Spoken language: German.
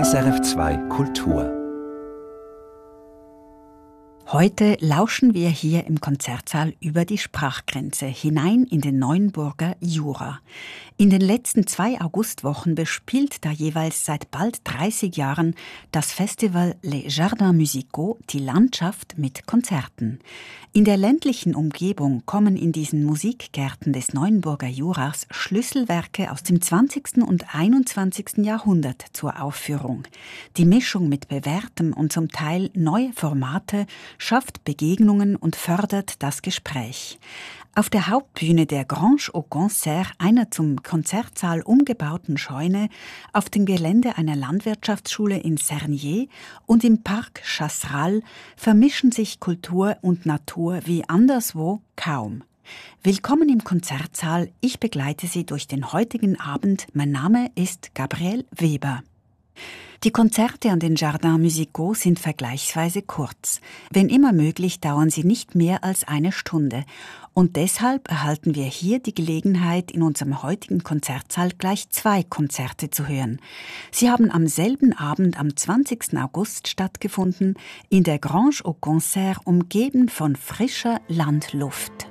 SRF2 Kultur. Heute lauschen wir hier im Konzertsaal über die Sprachgrenze hinein in den Neuenburger Jura. In den letzten 2 Augustwochen bespielt da jeweils seit bald 30 Jahren das Festival Les Jardins Musicaux die Landschaft mit Konzerten. In der ländlichen Umgebung kommen in diesen Musikgärten des Neuenburger Juras Schlüsselwerke aus dem 20. und 21. Jahrhundert zur Aufführung. Die Mischung mit bewährtem und zum Teil neue Formate schafft Begegnungen und fördert das Gespräch. Auf der Hauptbühne der Grange au Concert, einer zum Konzertsaal umgebauten Scheune, auf dem Gelände einer Landwirtschaftsschule in Cernier und im Parc Chasseral vermischen sich Kultur und Natur wie anderswo kaum. Willkommen im Konzertsaal, ich begleite Sie durch den heutigen Abend. Mein Name ist Gabrielle Weber. Die Konzerte an den Jardins Musicaux sind vergleichsweise kurz. Wenn immer möglich, dauern sie nicht mehr als 1 Stunde. Und deshalb erhalten wir hier die Gelegenheit, in unserem heutigen Konzertsaal gleich 2 Konzerte zu hören. Sie haben am selben Abend, am 20. August, stattgefunden, in der Grange au Concert, umgeben von frischer Landluft.